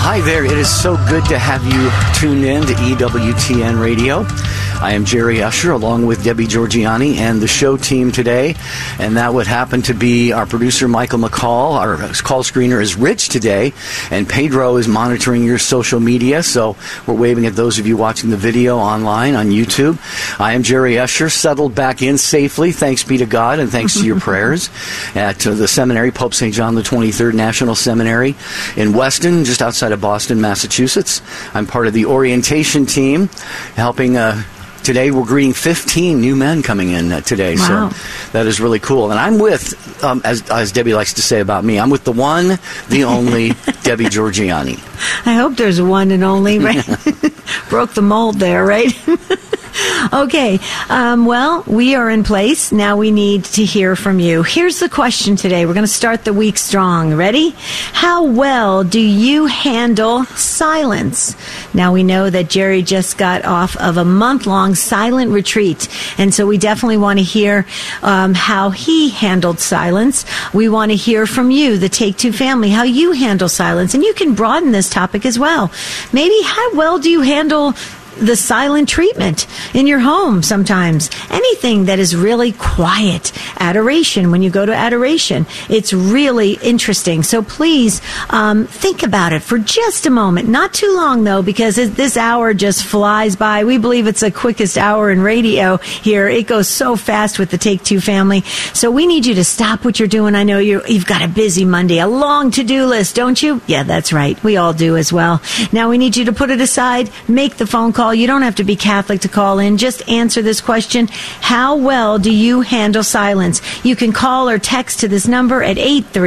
Hi there. It is so good to have you tuned in to EWTN Radio. I am Jerry Usher along with Debbie Georgiani and the show team today. And that would happen to be our producer, Michael McCall. Our call screener is Rich today. And Pedro is monitoring your social media. So we're waving at those of you watching the video online on YouTube. I am Jerry Usher, settled back in safely, thanks be to God and thanks to your prayers, at the seminary, Pope St. John the 23rd National Seminary in Weston, just outside of Boston, Massachusetts. I'm part of the orientation team, helping today we're greeting 15 new men coming in today. Wow. So that is really cool. And I'm with, as Debbie likes to say about me, I'm with the one, the only Debbie Georgiani. I hope there's one and only, right? Broke the mold there, right? Okay, well, we are in place. Now we need to hear from you. Here's the question today. We're going to start the week strong. Ready? How well do you handle silence? Now we know that Jerry just got off of a month-long silent retreat, and so we definitely want to hear how he handled silence. We want to hear from you, the Take Two family, how you handle silence, and you can broaden this topic as well. Maybe how well do you handle the silent treatment in your home sometimes? Anything that is really quiet. Adoration, when you go to adoration, it's really interesting. So please think about it for just a moment. Not too long, though, because this hour just flies by. We believe it's the quickest hour in radio here. It goes so fast with the Take Two family. So we need you to stop what you're doing. I know you've got a busy Monday, a long to-do list, don't you? Yeah, that's right. We all do as well. Now we need you to put it aside, make the phone call. You don't have to be Catholic to call in. Just answer this question. How well do you handle silence? You can call or text to this number at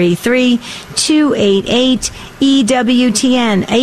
833-288-EWTN,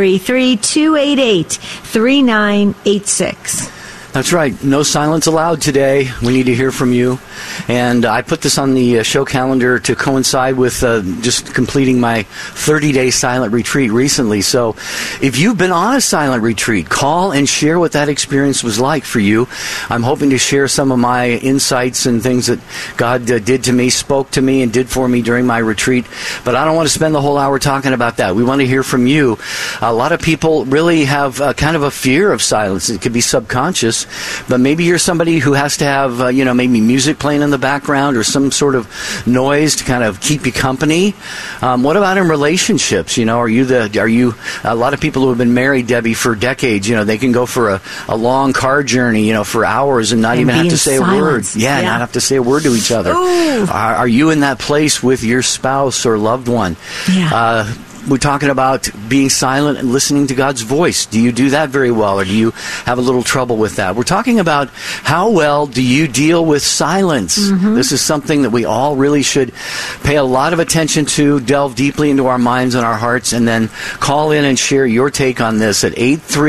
833-288-3986. That's right. No silence allowed today. We need to hear from you. And I put this on the show calendar to coincide with just completing my 30-day silent retreat recently. So if you've been on a silent retreat, call and share what that experience was like for you. I'm hoping to share some of my insights and things that God did to me, spoke to me, and did for me during my retreat. But I don't want to spend the whole hour talking about that. We want to hear from you. A lot of people really have kind of a fear of silence. It could be subconscious. But maybe you're somebody who has to have, maybe music playing in the background or some sort of noise to kind of keep you company. What about in relationships? Are you a lot of people who have been married, Debbie, for decades, they can go for a long car journey, for hours and not even have to say a word. Yeah, not have to say a word to each other. Are you in that place with your spouse or loved one? Yeah. We're talking about being silent and listening to God's voice. Do you do that very well, or do you have a little trouble with that? We're talking about how well do you deal with silence. Mm-hmm. This is something that we all really should pay a lot of attention to, delve deeply into our minds and our hearts, and then call in and share your take on this at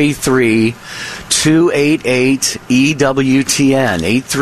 833-288-EWTN,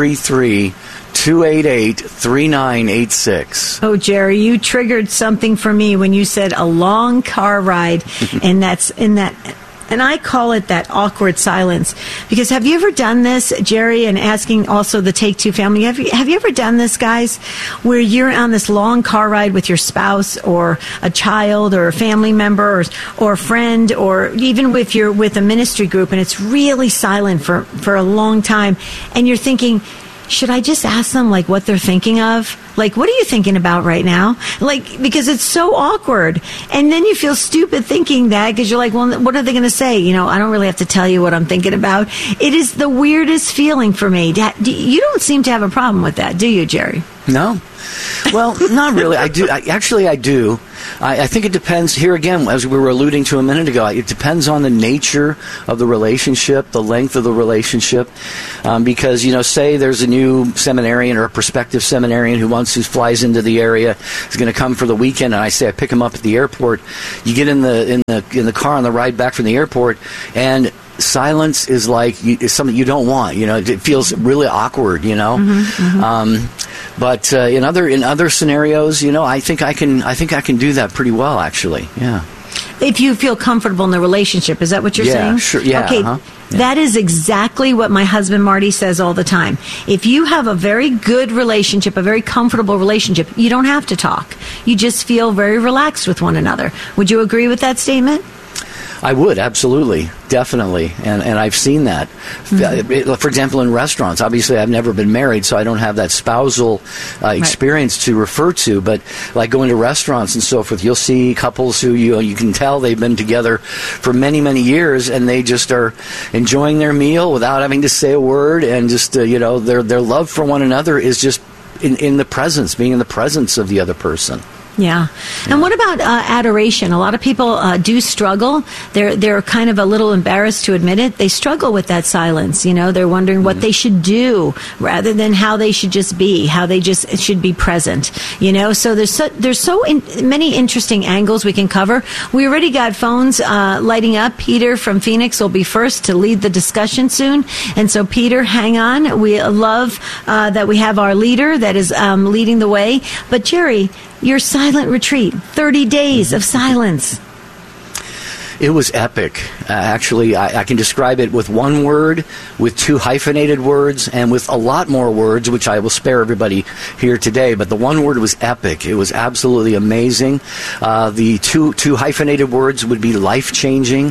833-288-3986. Oh, Jerry, you triggered something for me when you said a long car ride, and that's in that. And I call it that awkward silence. Because have you ever done this, Jerry, and asking also the Take Two family, have you ever done this, guys, where you're on this long car ride with your spouse or a child or a family member or a friend, or even if you're with a ministry group and it's really silent for a long time, and you're thinking, should I just ask them, what they're thinking of? What are you thinking about right now? Because it's so awkward. And then you feel stupid thinking that, because you're well, what are they going to say? I don't really have to tell you what I'm thinking about. It is the weirdest feeling for me. You don't seem to have a problem with that, do you, Jerry? No. Well, not really. I do. I do. I think it depends. Here again, as we were alluding to a minute ago, it depends on the nature of the relationship, the length of the relationship. Because, say there's a new seminarian or a prospective seminarian who flies into the area, is going to come for the weekend, and I say I pick him up at the airport. You get in the car on the ride back from the airport, and silence is is something you don't want. It feels really awkward. Mm-hmm, mm-hmm. But in other scenarios, I think I can do that pretty well, actually. Yeah. If you feel comfortable in the relationship, is that what you're saying? Sure. Yeah. Okay. Yeah. That is exactly what my husband Marty says all the time. If you have a very good relationship, a very comfortable relationship, you don't have to talk. You just feel very relaxed with one another. Would you agree with that statement? I would, absolutely, definitely, and I've seen that. For example, in restaurants, obviously I've never been married, so I don't have that spousal experience to refer to, but like going to restaurants and so forth, you'll see couples who you can tell they've been together for many, many years, and they just are enjoying their meal without having to say a word, and just, their love for one another is just in the presence, being in the presence of the other person. Yeah. And what about adoration? A lot of people do struggle. They're kind of a little embarrassed to admit it. They struggle with that silence. They're wondering what they should do rather than how they should just be, how they just should be present. So there's many interesting angles we can cover. We already got phones lighting up. Peter from Phoenix will be first to lead the discussion soon. And so, Peter, hang on. We love that we have our leader that is leading the way. But, Jerry, your silent retreat, 30 days of silence. It was epic. Actually, I can describe it with one word, with 2 hyphenated words, and with a lot more words, which I will spare everybody here today. But the one word was epic. It was absolutely amazing. The two hyphenated words would be life-changing.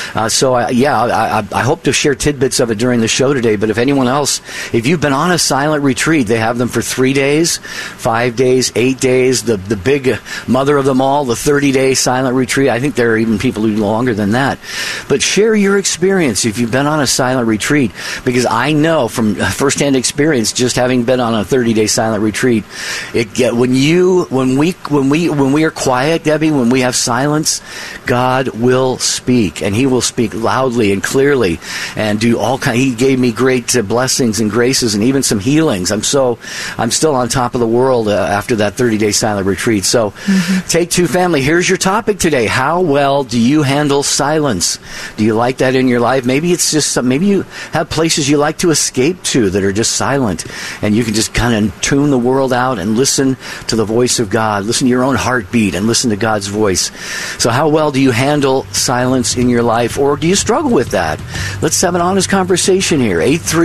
I hope to share tidbits of it during the show today. But if anyone else, if you've been on a silent retreat, they have them for 3 days, 5 days, 8 days. The big mother of them all, the 30-day silent retreat. I think there are even people who do longer than that. But share your experience if you've been on a silent retreat, because I know from firsthand experience, just having been on a 30-day silent retreat, when we are quiet, Debbie, when we have silence, God will speak, and He will speak loudly and clearly, and do all kind. He gave me great blessings and graces, and even some healings. I'm still on top of the world after that 30-day silent retreat. So, Take Two family. Here's your topic today: how well do you handle silence? Do you like that in your life? Maybe it's just maybe you have places you like to escape to that are just silent, and you can just kind of tune the world out and listen to the voice of God, listen to your own heartbeat, and listen to God's voice. So how well do you handle silence in your life, or do you struggle with that? Let's have an honest conversation here.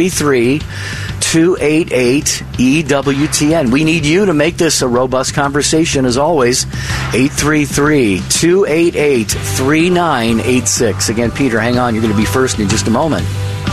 833-288-EWTN. We need you to make this a robust conversation, as always. 833-288-3986. Again, Peter, hang on. You're going to be first in just a moment.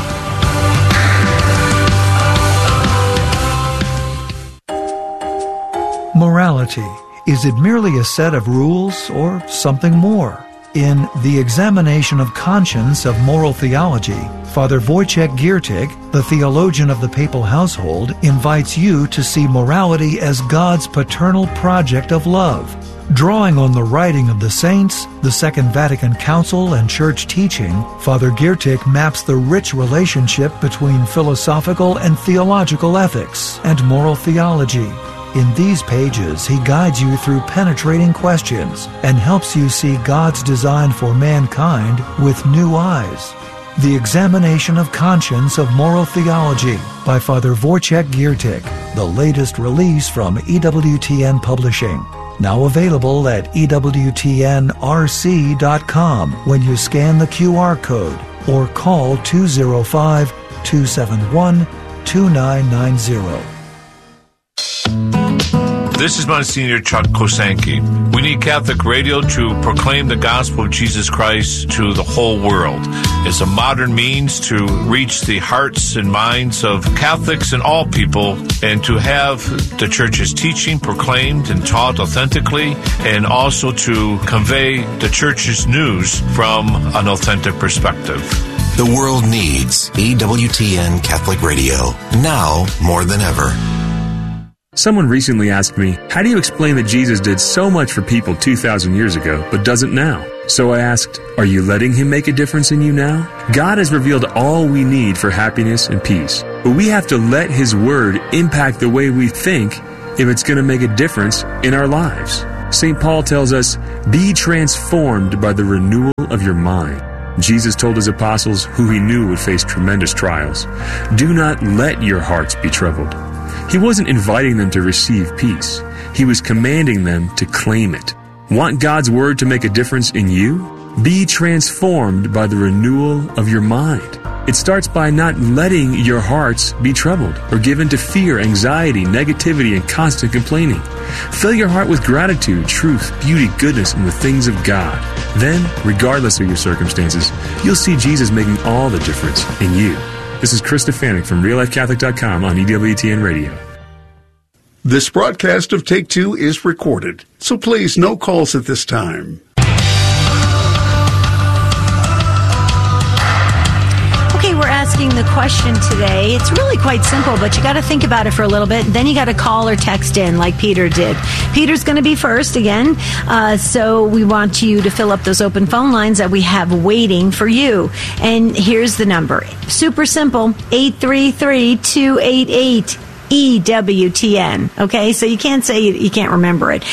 Morality. Is it merely a set of rules or something more? In The Examination of Conscience of Moral Theology, Father Wojciech Giertych, the theologian of the papal household, invites you to see morality as God's paternal project of love. Drawing on the writing of the saints, the Second Vatican Council, and church teaching, Father Giertych maps the rich relationship between philosophical and theological ethics and moral theology. In these pages, he guides you through penetrating questions and helps you see God's design for mankind with new eyes. The Examination of Conscience of Moral Theology by Father Wojciech Giertych, the latest release from EWTN Publishing. Now available at EWTNRC.com when you scan the QR code or call 205-271-2990. This is Monsignor Chuck Kosanke. We need Catholic radio to proclaim the gospel of Jesus Christ to the whole world. It's a modern means to reach the hearts and minds of Catholics and all people, and to have the Church's teaching proclaimed and taught authentically, and also to convey the Church's news from an authentic perspective. The world needs EWTN Catholic Radio, now more than ever. Someone recently asked me, how do you explain that Jesus did so much for people 2,000 years ago, but doesn't now? So I asked, are you letting Him make a difference in you now? God has revealed all we need for happiness and peace, but we have to let His Word impact the way we think if it's going to make a difference in our lives. St. Paul tells us, be transformed by the renewal of your mind. Jesus told His apostles, who He knew would face tremendous trials, do not let your hearts be troubled. He wasn't inviting them to receive peace. He was commanding them to claim it. Want God's Word to make a difference in you? Be transformed by the renewal of your mind. It starts by not letting your hearts be troubled or given to fear, anxiety, negativity, and constant complaining. Fill your heart with gratitude, truth, beauty, goodness, and the things of God. Then, regardless of your circumstances, you'll see Jesus making all the difference in you. This is Chris Stefanik from RealLifeCatholic.com on EWTN Radio. This broadcast of Take Two is recorded, so please, no calls at this time. Okay, we're asking the question today. It's really quite simple, but you got to think about it for a little bit. Then you got to call or text in like Peter did. Peter's going to be first again, so we want you to fill up those open phone lines that we have waiting for you. And here's the number. Super simple, 833-288 EWTN. Okay, so you can't say you can't remember it.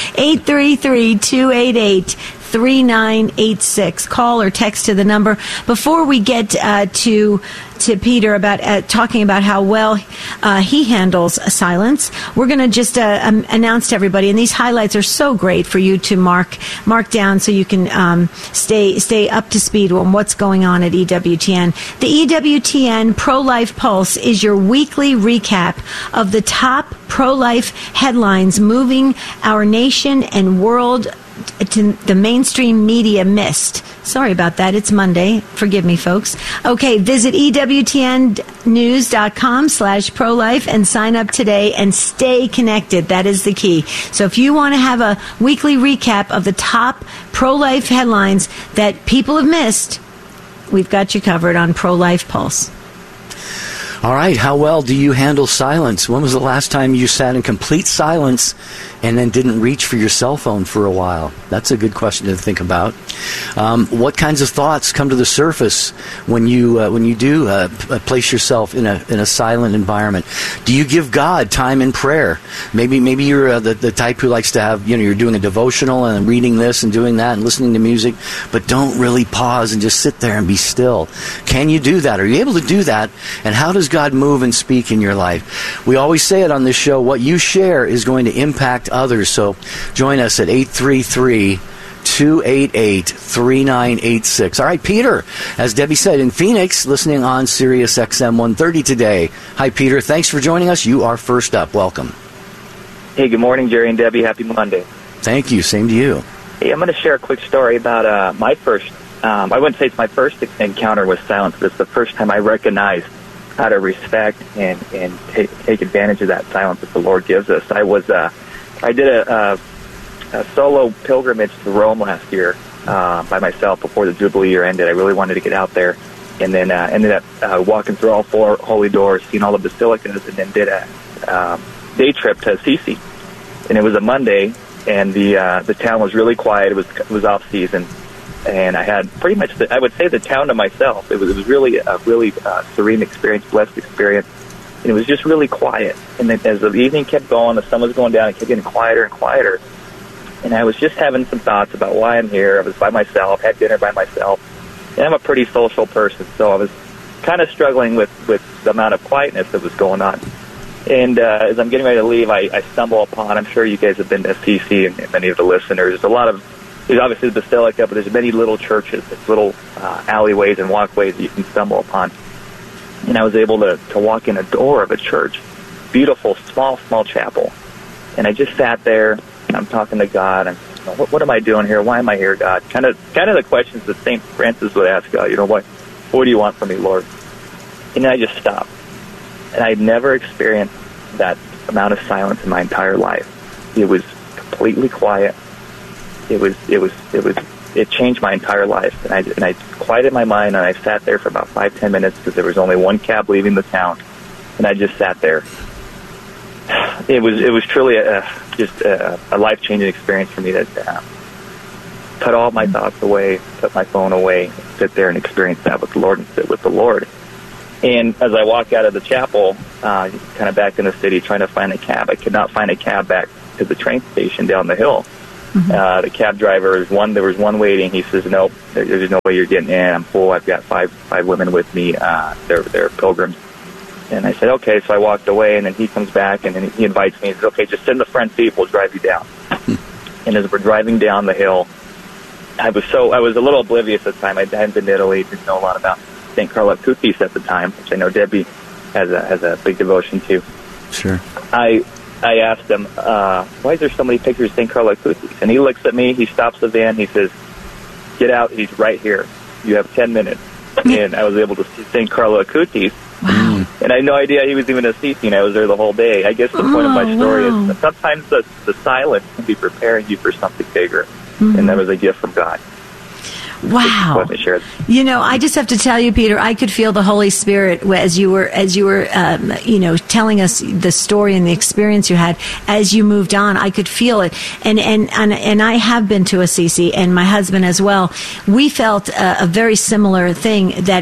833-288-3986. Call or text to the number. Before we get to Peter about talking about how well he handles silence, we're going to just announce to everybody, and these highlights are so great for you to mark down so you can stay up to speed on what's going on at EWTN. The EWTN Pro-Life Pulse is your weekly recap of the top pro-life headlines moving our nation and world to the mainstream media missed. Sorry about that. It's Monday. Forgive me, folks. Okay, visit EWTNnews.com/pro-life and sign up today and stay connected. That is the key. So if you want to have a weekly recap of the top pro-life headlines that people have missed, we've got you covered on Pro-Life Pulse. All right, how well do you handle silence? When was the last time you sat in complete silence and then didn't reach for your cell phone for a while? That's a good question to think about. What kinds of thoughts come to the surface when you do place yourself in a silent environment? Do you give God time in prayer? Maybe you're the type who likes to have, you're doing a devotional and reading this and doing that and listening to music, but don't really pause and just sit there and be still. Can you do that? Are you able to do that? And how does God move and speak in your life? We always say it on this show, what you share is going to impact others. So join us at 833-288-3986. All right, Peter, as Debbie said, in Phoenix, listening on Sirius XM 130 today. Hi, Peter. Thanks for joining us. You are first up. Welcome. Hey, good morning, Jerry and Debbie. Happy Monday. Thank you. Same to you. Hey, I'm going to share a quick story about my first, I wouldn't say it's my first encounter with silence, but it's the first time I recognized how to respect and take advantage of that silence that the Lord gives us. I did a solo pilgrimage to Rome last year by myself before the Jubilee year ended. I really wanted to get out there, and then ended up walking through all 4 holy doors, seeing all the basilicas, and then did a day trip to Assisi. And it was a Monday, and the town was really quiet. It was off season, and I had pretty much I would say the town to myself. It was really a really serene experience, blessed experience. And it was just really quiet. And then as the evening kept going, the sun was going down, it kept getting quieter and quieter. And I was just having some thoughts about why I'm here. I was by myself, had dinner by myself. And I'm a pretty social person, so I was kind of struggling with the amount of quietness that was going on. And as I'm getting ready to leave, I stumble upon, I'm sure you guys have been to Assisi and many of the listeners, there's obviously the Basilica, but there's many little churches, little alleyways and walkways that you can stumble upon. And I was able to walk in a door of a church, beautiful, small chapel. And I just sat there, and I'm talking to God, and what am I doing here? Why am I here, God? Kind of the questions that St. Francis would ask God, what do you want from me, Lord? And then I just stopped. And I'd never experienced that amount of silence in my entire life. It was completely quiet. It changed my entire life, and I quieted my mind, and I sat there for about 5-10 minutes because there was only one cab leaving the town, and I just sat there. It was truly just a life-changing experience for me to put all my thoughts away, put my phone away, sit there and experience that with the Lord and sit with the Lord. And as I walked out of the chapel, kind of back in the city, trying to find a cab, I could not find a cab back to the train station down the hill. Mm-hmm. The cab driver, there was one waiting. He says, nope, there's no way you're getting in. I'm full. I've got five women with me. They're pilgrims. And I said, okay. So I walked away, and then he comes back, and then he invites me. He says, okay, just sit in the front seat. We'll drive you down. And as we're driving down the hill, I was a little oblivious at the time. I hadn't been to Italy, didn't know a lot about St. Carlo Acutis at the time, which I know Debbie has a big devotion to. Sure. I asked him, why is there so many pictures of St. Carlo Acutis? And he looks at me, he stops the van, he says, get out, he's right here. You have 10 minutes. And I was able to see St. Carlo Acutis. Wow. And I had no idea he was even Assisi, and I was there the whole day. I guess the point of my story is that sometimes the silence can be preparing you for something bigger. And that was a gift from God. Wow. I just have to tell you, Peter, I could feel the Holy Spirit as you were telling us the story and the experience you had as you moved on. I could feel it. And I have been to Assisi, and my husband as well. We felt a very similar thing, that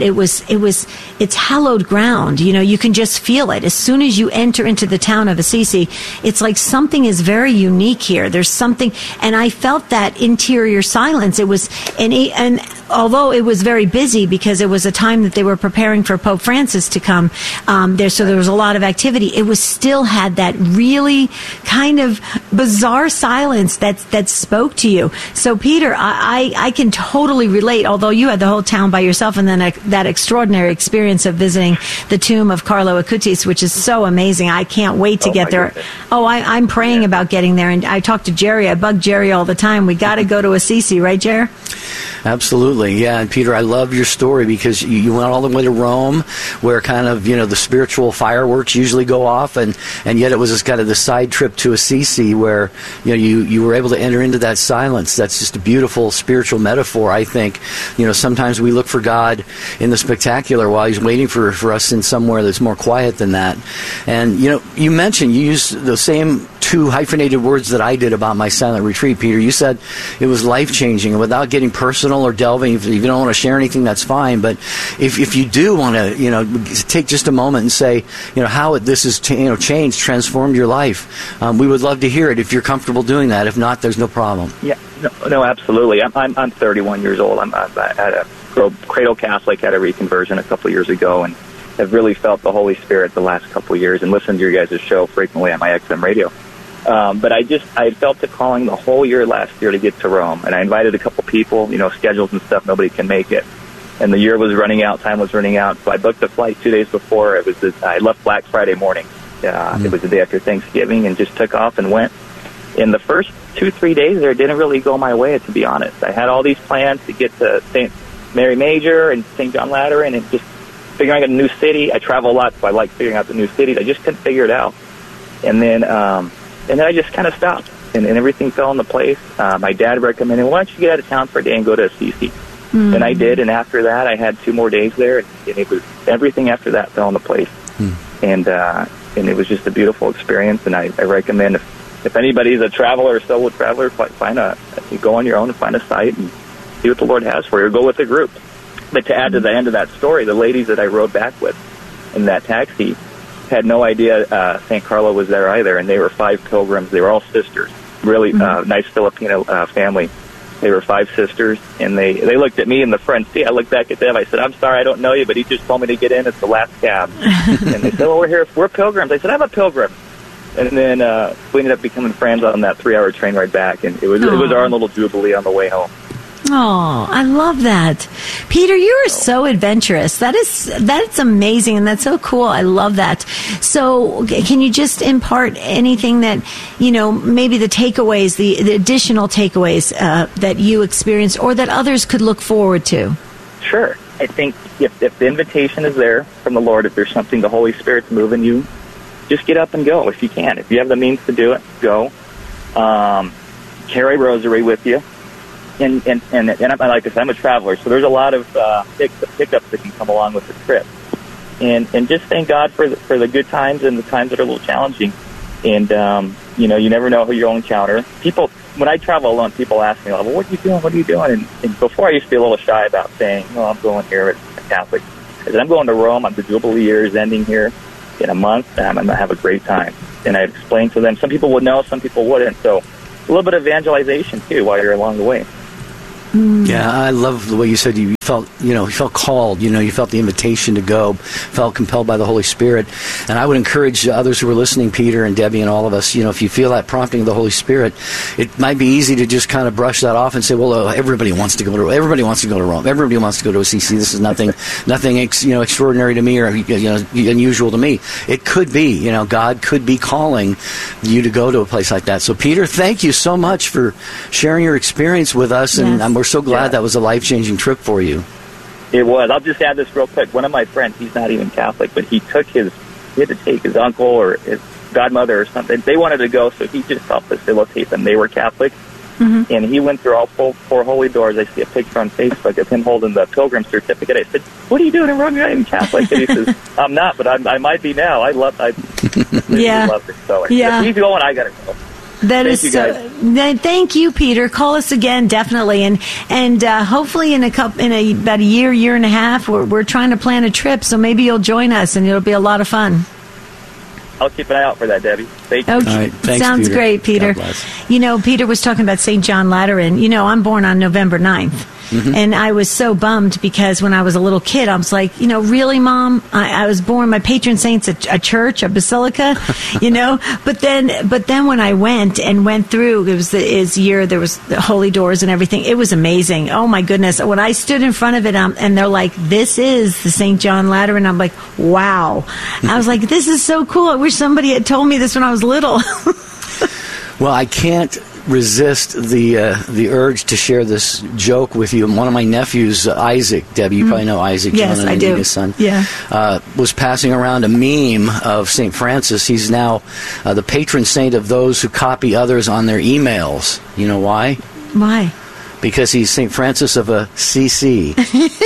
it's hallowed ground. You can just feel it. As soon as you enter into the town of Assisi, it's like something is very unique here. There's something, and I felt that interior silence. It was, and although it was very busy because it was a time that they were preparing for Pope Francis to come there, so there was a lot of activity, it was still had that really kind of bizarre silence that spoke to you. So, Peter, I can totally relate, although you had the whole town by yourself, and then that extraordinary experience of visiting the tomb of Carlo Acutis, which is so amazing. I can't wait to get there. Goodness. I'm praying about getting there, and I talk to Jerry. I bug Jerry all the time. We got to go to Assisi, right, Jerry? Absolutely, yeah. And Peter, I love your story because you went all the way to Rome, where kind of the spiritual fireworks usually go off, and yet it was just kind of the side trip to Assisi where you were able to enter into that silence. That's just a beautiful spiritual metaphor. I think sometimes we look for God in the spectacular while He's waiting for us in somewhere that's more quiet than that. And you mentioned, you used the same two hyphenated words that I did about my silent retreat, Peter. You said it was life-changing, and without getting personal or delving, if you don't want to share anything, that's fine. But if you do want to, take just a moment and say, how this has changed, transformed your life, we would love to hear it if you're comfortable doing that. If not, there's no problem. Yeah, no, absolutely. I'm 31 years old. I'm at a cradle Catholic, had a reconversion a couple years ago, and have really felt the Holy Spirit the last couple of years, and listened to your guys' show frequently on my XM radio. But I felt the calling the whole year last year to get to Rome, and I invited a couple people, schedules and stuff, nobody can make it. And the year was running out, time was running out, so I booked a flight 2 days before. I left Black Friday morning. It was the day after Thanksgiving, and just took off and went. In the first 2-3 days there, it didn't really go my way, to be honest. I had all these plans to get to St. Mary Major and St. John Lateran, and just figuring out a new city. I travel a lot, so I like figuring out the new cities. I just couldn't figure it out. And then I just kind of stopped, and everything fell into place. My dad recommended, why don't you get out of town for a day and go to Assisi? Mm-hmm. And I did, and after that, I had 2 more days there, and it was everything after that fell into place. And it was just a beautiful experience, and I recommend if anybody's a traveler or solo traveler, you go on your own and find a site and see what the Lord has for you, or go with a group. But to add to the end of that story, the ladies that I rode back with in that taxi had no idea St. Carlo was there either, and they were 5 pilgrims. They were all sisters, really nice Filipino family. They were 5 sisters, and they looked at me in the front seat. I looked back at them. I said, I'm sorry, I don't know you, but he just told me to get in. It's the last cab. And they said, well, we're pilgrims. I said, I'm a pilgrim. And then we ended up becoming friends on that 3-hour train ride back, and it was our little jubilee on the way home. Oh, I love that. Peter, you are so adventurous. That's amazing, and that's so cool. I love that. So can you just impart anything that, maybe the takeaways, the additional takeaways that you experienced or that others could look forward to? Sure. I think if the invitation is there from the Lord, if there's something the Holy Spirit's moving you, just get up and go if you can. If you have the means to do it, go. Carry rosary with you. And like I said, I'm a traveler, so there's a lot of hiccups that can come along with the trip. And just thank God for the good times and the times that are a little challenging. And, you never know who you'll encounter. People, when I travel alone, people ask me, well, what are you doing? What are you doing? And before I used to be a little shy about saying, I'm going here as a Catholic. I said, I'm going to Rome. The Jubilee year is ending here in a month, and I'm going to have a great time. And I explained to them, some people would know, some people wouldn't. So a little bit of evangelization, too, while you're along the way. Yeah, I love the way you said you felt called, you felt the invitation to go, felt compelled by the Holy Spirit. And I would encourage others who are listening, Peter and Debbie and all of us, if you feel that prompting of the Holy Spirit, it might be easy to just kind of brush that off and say, well, everybody wants to go to Rome. Everybody wants to go to OCC. This is nothing extraordinary to me or unusual to me. It could be, God could be calling you to go to a place like that. So Peter, thank you so much for sharing your experience with us, and we're so glad that was a life-changing trip for you. It was. I'll just add this real quick. One of my friends, he's not even Catholic, but he had to take his uncle or his godmother or something. They wanted to go, so he just helped facilitate them. They were Catholic. Mm-hmm. And he went through all four holy doors. I see a picture on Facebook of him holding the pilgrim certificate. I said, "What are you doing in Rome? You're not even Catholic." And he says, "I'm not, but I might be now." I love it. So he's going. I got to go. Thank you, Peter. Call us again, definitely, and hopefully in about a year and a half, we're trying to plan a trip. So maybe you'll join us, and it'll be a lot of fun. I'll keep an eye out for that, Debbie. Thank you. Okay. All right. Thanks, Sounds Peter. great, Peter. Peter was talking about St. John Lateran. I'm born on November 9th. Mm-hmm. And I was so bummed because when I was a little kid, I was like, really, Mom? I was born, my patron saint's a church, a basilica, But then when I went through, it was his year, there was the holy doors and everything. It was amazing. Oh, my goodness. When I stood in front of it, and they're like, this is the St. John Lateran. I'm like, wow. I was like, this is so cool. I wish somebody had told me this when I was little. Well, I can't resist the urge to share this joke with you. One of my nephews, Isaac, Debbie, you probably know Isaac, yes, John and I do. Anita's son, yeah. Was passing around a meme of St. Francis. He's now the patron saint of those who copy others on their emails. You know why? Why? Because he's St. Francis of a CC.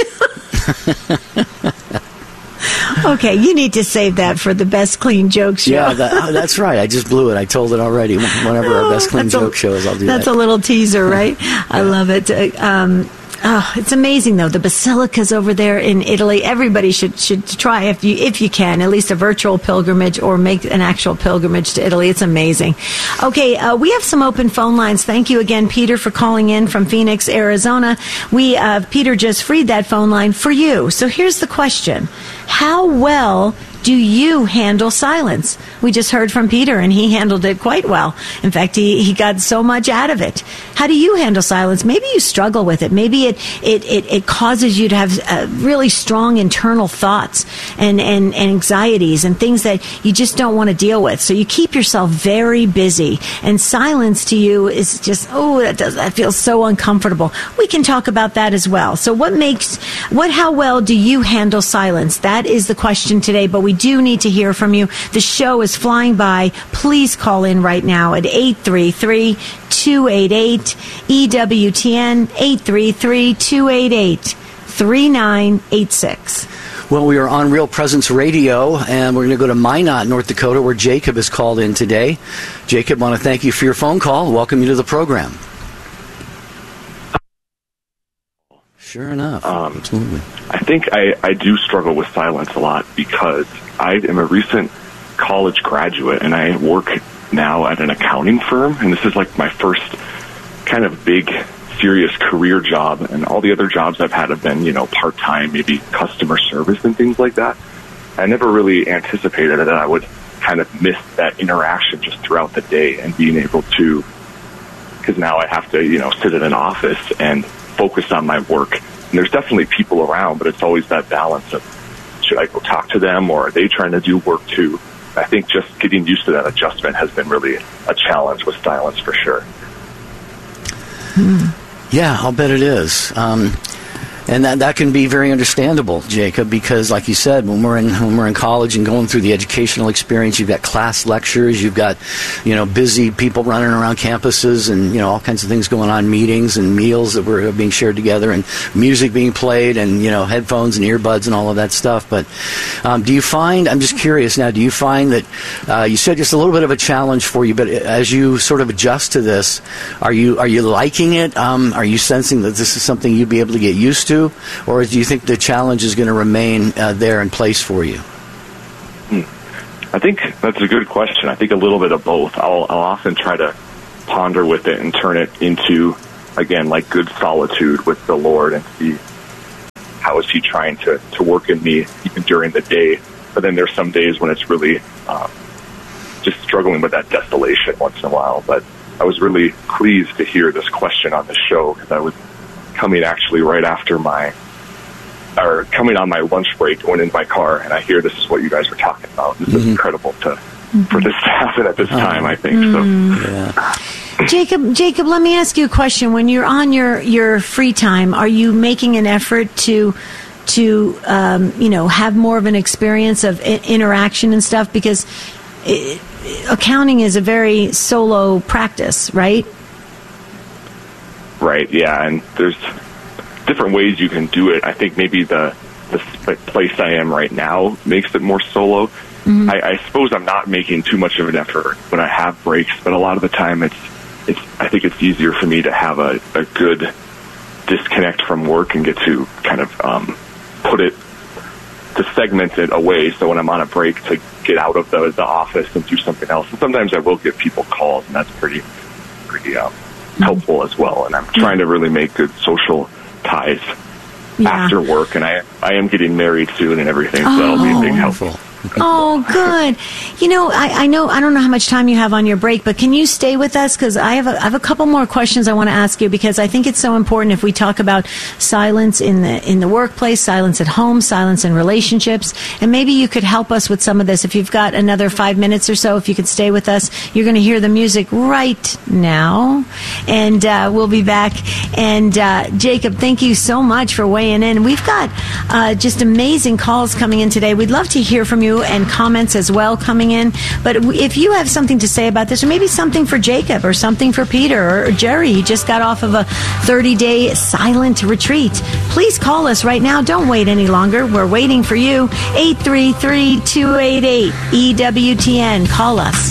Okay, you need to save that for the Best Clean Joke Show. Yeah, that's right. I just blew it. I told it already. Whenever our Best Clean Joke Show is, I'll do that. That's a little teaser, right? I love it. It's amazing, though. The basilicas over there in Italy. Everybody should try, if you can, at least a virtual pilgrimage or make an actual pilgrimage to Italy. It's amazing. Okay, we have some open phone lines. Thank you again, Peter, for calling in from Phoenix, Arizona. Peter just freed that phone line for you. So here's the question. How well do you handle silence? We just heard from Peter, and he handled it quite well. In fact, he got so much out of it. How do you handle silence? Maybe you struggle with it. Maybe it causes you to have really strong internal thoughts and anxieties and things that you just don't want to deal with. So you keep yourself very busy, and silence to you is just, that feels so uncomfortable. We can talk about that as well. So how well do you handle silence? That is the question today, but we do need to hear from you. The show is flying by. Please call in right now at 833-288-EWTN, 833-288-3986. Well, we are on Real Presence Radio, and we're going to go to Minot, North Dakota, where Jacob has called in today. Jacob, I want to thank you for your phone call. Welcome you to the program. Sure enough. Absolutely. I think I do struggle with silence a lot because I am a recent college graduate and I work now at an accounting firm, and this is like my first kind of big, serious career job, and all the other jobs I've had have been, part-time, maybe customer service and things like that. I never really anticipated that I would kind of miss that interaction just throughout the day and being able to, because now I have to, sit in an office and focus on my work. And there's definitely people around, but it's always that balance of, should I go talk to them, or are they trying to do work too? I think just getting used to that adjustment has been really a challenge with silence for sure. Yeah, I'll bet it is. And that can be very understandable, Jacob, because like you said, when we're in college and going through the educational experience, you've got class lectures, you've got, busy people running around campuses and, all kinds of things going on, meetings and meals that were being shared together and music being played and, headphones and earbuds and all of that stuff. But do you find, I'm just curious now, do you find that you said just a little bit of a challenge for you, but as you sort of adjust to this, are you liking it? Are you sensing that this is something you'd be able to get used to? Or do you think the challenge is going to remain there in place for you? I think that's a good question. I think a little bit of both. I'll often try to ponder with it and turn it into, again, like good solitude with the Lord and see how is he trying to work in me even during the day. But then there's some days when it's really just struggling with that desolation once in a while. But I was really pleased to hear this question on the show, because I was coming actually right after coming on my lunch break, going in my car, and I hear this is what you guys were talking about. This is incredible for this to happen at this time, I think. So. Yeah. Jacob, let me ask you a question. When you're on your free time, are you making an effort to have more of an experience of interaction and stuff? Because accounting is a very solo practice, right? Right, yeah, and there's different ways you can do it. I think maybe the place I am right now makes it more solo. Mm-hmm. I suppose I'm not making too much of an effort when I have breaks, but a lot of the time I think it's easier for me to have a good disconnect from work and get to kind of to segment it away, so when I'm on a break to get out of the office and do something else. And sometimes I will give people calls, and that's pretty helpful as well. And I'm trying to really make good social ties after work, and I am getting married soon and everything, so that'll be a big help. Oh, good. I don't know how much time you have on your break, but can you stay with us? Because I have a couple more questions I want to ask you, because I think it's so important if we talk about silence in the workplace, silence at home, silence in relationships, and maybe you could help us with some of this. If you've got another 5 minutes or so, if you could stay with us, you're going to hear the music right now, and we'll be back. And Jacob, thank you so much for weighing in. We've got just amazing calls coming in today. We'd love to hear from you, and comments as well coming in. But if you have something to say about this, or maybe something for Jacob, or something for Peter, or Jerry, he just got off of a 30-day silent retreat, please call us right now. Don't wait any longer. We're waiting for you. 833-288-EWTN. Call us.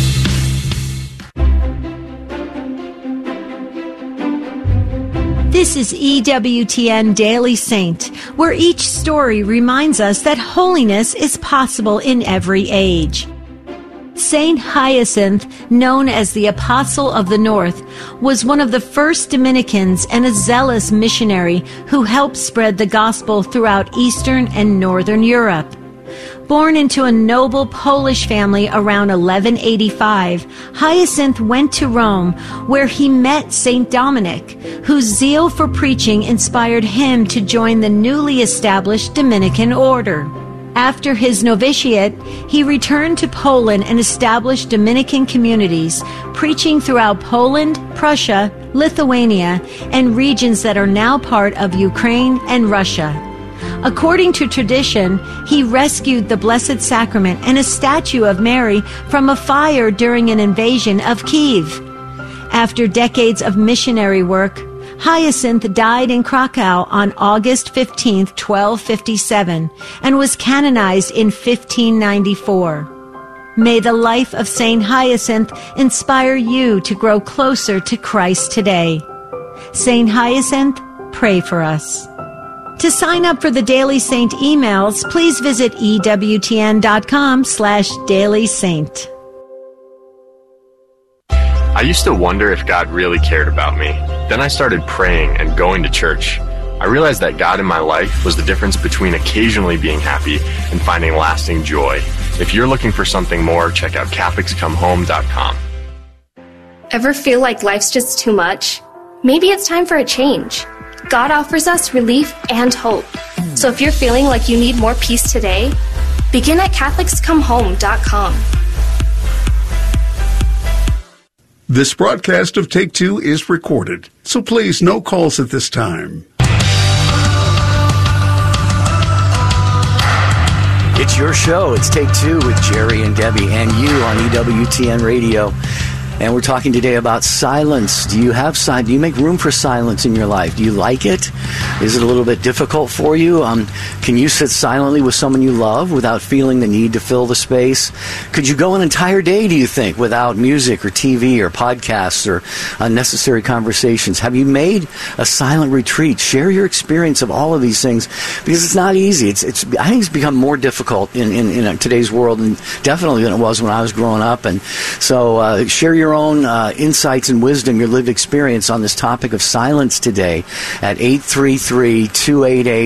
This is EWTN Daily Saint, where each story reminds us that holiness is possible in every age. Saint Hyacinth, known as the Apostle of the North, was one of the first Dominicans and a zealous missionary who helped spread the gospel throughout Eastern and Northern Europe. Born into a noble Polish family around 1185, Hyacinth went to Rome, where he met Saint Dominic, whose zeal for preaching inspired him to join the newly established Dominican order. After his novitiate, he returned to Poland and established Dominican communities, preaching throughout Poland, Prussia, Lithuania, and regions that are now part of Ukraine and Russia. According to tradition, he rescued the Blessed Sacrament and a statue of Mary from a fire during an invasion of Kiev. After decades of missionary work, Hyacinth died in Krakow on August 15, 1257, and was canonized in 1594. May the life of Saint Hyacinth inspire you to grow closer to Christ today. Saint Hyacinth, pray for us. To sign up for the Daily Saint emails, please visit EWTN.com/dailysaint. I used to wonder if God really cared about me. Then I started praying and going to church. I realized that God in my life was the difference between occasionally being happy and finding lasting joy. If you're looking for something more, check out CatholicsComeHome.com. Ever feel like life's just too much? Maybe it's time for a change. God offers us relief and hope. So if you're feeling like you need more peace today, begin at CatholicsComeHome.com. This broadcast of Take Two is recorded, so please no calls at this time. It's your show. It's Take Two with Jerry and Debbie and you on EWTN Radio. And we're talking today about silence. Do you have silence? Do you make room for silence in your life? Do you like it? Is it a little bit difficult for you? Can you sit silently with someone you love without feeling the need to fill the space? Could you go an entire day, do you think, without music or TV or podcasts or unnecessary conversations? Have you made a silent retreat? Share your experience of all of these things, because it's not easy. I think it's become more difficult in today's world, and definitely than it was when I was growing up. And so share your own insights and wisdom, your lived experience on this topic of silence today at 833-288